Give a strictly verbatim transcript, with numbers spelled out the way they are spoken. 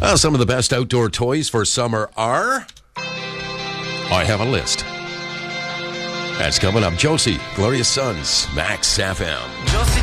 Well, some of the best outdoor toys for summer are... I have a list. That's coming up. Josie, Glorious Sons, Max F M. Josie